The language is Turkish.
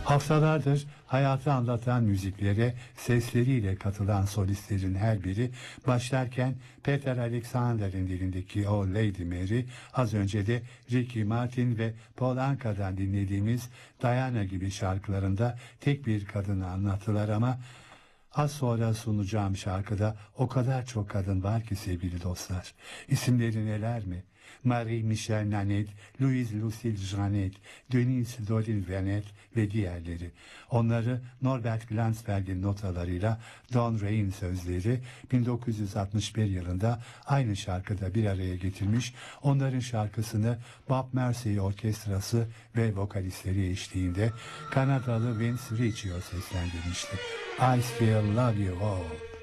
Haftalardır hayatı anlatan müziklere sesleriyle katılan solistlerin her biri başlarken Peter Alexander'in dilindeki o Lady Mary, az önce de Ricky Martin ve Paul Anka'dan dinlediğimiz Diana gibi şarkılarında tek bir kadını anlattılar ama az sonra sunacağım şarkıda o kadar çok kadın var ki sevgili dostlar. İsimleri neler mi? Marie-Michel Nanet, Louise Lucille Janet, Denise Doril Venet ve diğerleri. Onları Norbert Glansberg'in notalarıyla Don Ray'in sözleri 1961 yılında aynı şarkıda bir araya getirmiş, onların şarkısını Bob Marley Orkestrası ve vokalistleri eşliğinde Kanadalı Vince Riccio seslendirmişti. I Still Love You All.